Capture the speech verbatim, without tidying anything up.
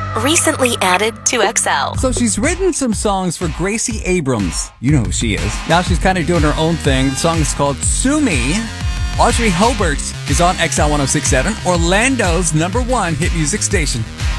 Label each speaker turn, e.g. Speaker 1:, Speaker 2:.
Speaker 1: Recently added to X L.
Speaker 2: So she's written some songs for Gracie Abrams. You know who she is. Now she's kind of doing her own thing. The song is called Sue Me. Audrey Hobart is on X L one oh six point seven, Orlando's number one hit music station.